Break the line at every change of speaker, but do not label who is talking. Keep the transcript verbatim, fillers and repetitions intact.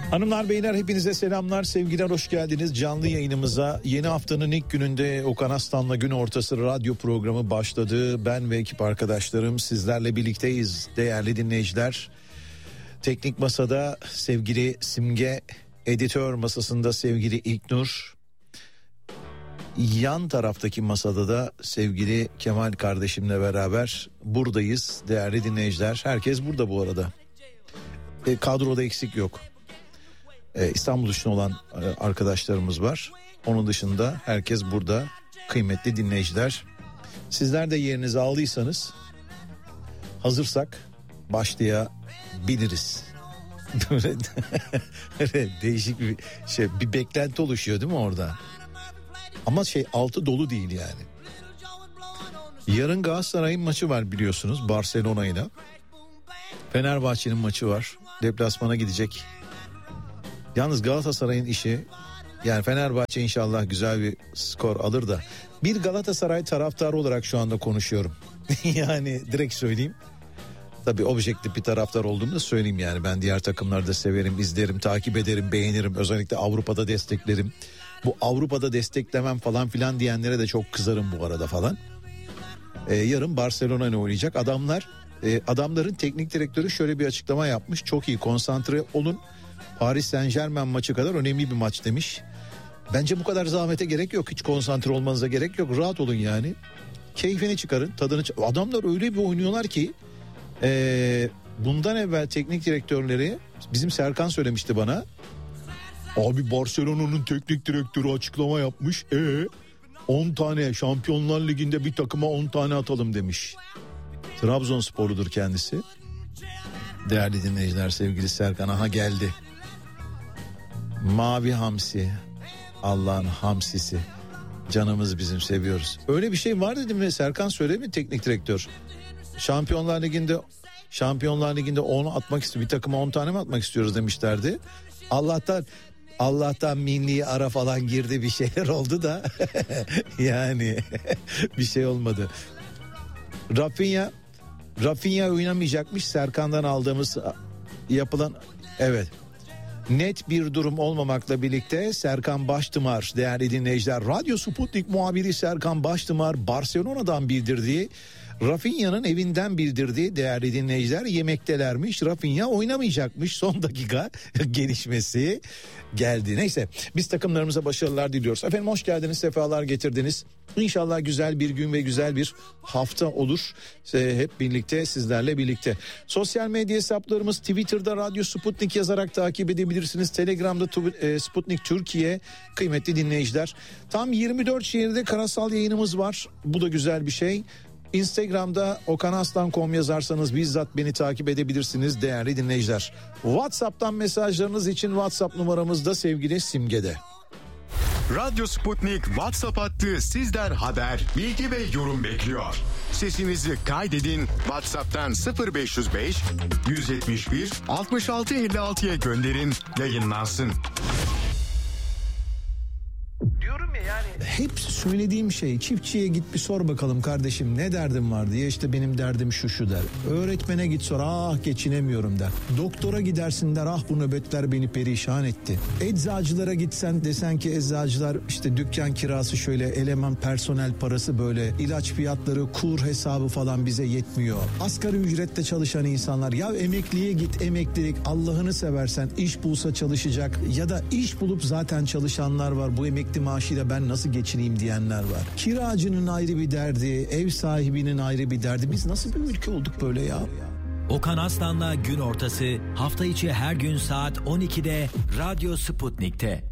Hanımlar beyler hepinize selamlar, sevgiler, hoş geldiniz canlı yayınımıza. Yeni haftanın ilk gününde Okan Aslan'la Gün Ortası radyo programı başladı. Ben ve ekip arkadaşlarım sizlerle birlikteyiz değerli dinleyiciler. Teknik masada sevgili Simge, editör masasında sevgili İlknur, yan taraftaki masada da sevgili Kemal kardeşimle beraber buradayız değerli dinleyiciler. Herkes burada bu arada. E, kadroda eksik yok. E, İstanbul dışında olan e, arkadaşlarımız var. Onun dışında herkes burada kıymetli dinleyiciler. Sizler de yerinizi aldıysanız hazırsak başlayabiliriz. Böyle değişik bir şey, bir beklenti oluşuyor değil mi orada? Ama şey altı dolu değil yani. Yarın Galatasaray'ın maçı var biliyorsunuz, Barcelona'yla. Fenerbahçe'nin maçı var. Deplasmana gidecek. Yalnız Galatasaray'ın işi, yani Fenerbahçe inşallah güzel bir skor alır da, bir Galatasaray taraftarı olarak şu anda konuşuyorum. Yani direkt söyleyeyim. Tabii objektif bir taraftar olduğumu da söyleyeyim yani. Ben diğer takımları da severim, izlerim, takip ederim, beğenirim. Özellikle Avrupa'da desteklerim. Bu Avrupa'da desteklemem falan filan diyenlere de çok kızarım bu arada falan. Ee, yarın Barcelona ile oynayacak. Adamlar, e, adamların teknik direktörü şöyle bir açıklama yapmış. Çok iyi konsantre olun. Paris Saint-Germain maçı kadar önemli bir maç demiş. Bence bu kadar zahmete gerek yok. Hiç konsantre olmanıza gerek yok. Rahat olun yani. Keyfini çıkarın, tadını çıkarın. Adamlar öyle bir oynuyorlar ki e, bundan evvel teknik direktörleri, bizim Serkan söylemişti bana. Abi Barcelona'nın teknik direktörü açıklama yapmış. E on tane Şampiyonlar Ligi'nde bir takıma on tane atalım demiş. Trabzonsporludur kendisi. Değerli dinleyiciler, sevgili Serkan aha geldi. Mavi hamsi, Allah'ın hamsisi, canımız bizim, seviyoruz. Öyle bir şey var dedim ve Serkan söyledi mi teknik direktör? Şampiyonlar Ligi'nde Şampiyonlar Ligi'nde onu atmak istiyor. Bir takıma on tane mi atmak istiyoruz demişlerdi. Allah'tan Allah'tan milli ara falan girdi, bir şeyler oldu da yani bir şey olmadı. Rafinha Rafinha oynamayacakmış. Serkan'dan aldığımız yapılan, evet, net bir durum olmamakla birlikte Serkan Baştımar, değerli dinleyiciler, Radyo Sputnik muhabiri Serkan Baştımar Barcelona'dan bildirdiği, Rafinha'nın evinden bildirdiği değerli dinleyiciler, yemektelermiş. Rafinha oynamayacakmış. Son dakika gelişmesi geldi. Neyse, biz takımlarımıza başarılar diliyoruz. Efendim hoş geldiniz, sefalar getirdiniz. İnşallah güzel bir gün ve güzel bir hafta olur. Ee, hep birlikte, sizlerle birlikte. Sosyal medya hesaplarımız Twitter'da Radyo Sputnik yazarak takip edebilirsiniz. Telegram'da tu- e, Sputnik Türkiye, kıymetli dinleyiciler. Tam yirmi dört şehirde karasal yayınımız var. Bu da güzel bir şey. Instagram'da okanaslan nokta com yazarsanız bizzat beni takip edebilirsiniz değerli dinleyiciler. WhatsApp'tan mesajlarınız için WhatsApp numaramızda sevgili Simge'de.
Radyo Sputnik WhatsApp hattı sizden haber, bilgi ve yorum bekliyor. Sesinizi kaydedin, WhatsApp'tan sıfır beş yüz beş yüz yetmiş bir altmış altı elli altıya gönderin, yayınlansın.
Diyorum ya yani. Hep söylediğim şey, çiftçiye git bir sor bakalım kardeşim ne derdin var diye, işte benim derdim şu şu der. Öğretmene git sor, ah geçinemiyorum der. Doktora gidersin der, ah bu nöbetler beni perişan etti. Eczacılara gitsen desen ki eczacılar işte dükkan kirası şöyle, eleman personel parası böyle, ilaç fiyatları, kur hesabı falan bize yetmiyor. Asgari ücrette çalışan insanlar, ya emekliye git, emeklilik Allah'ını seversen iş bulsa çalışacak, ya da iş bulup zaten çalışanlar var, bu emekli maaşıyla ben nasıl geçineyim diyenler var. Kiracının ayrı bir derdi, ev sahibinin ayrı bir derdi. Biz nasıl bir ülke olduk böyle ya?
Okan Aslan'la Gün Ortası hafta içi her gün saat on ikide Radyo Sputnik'te.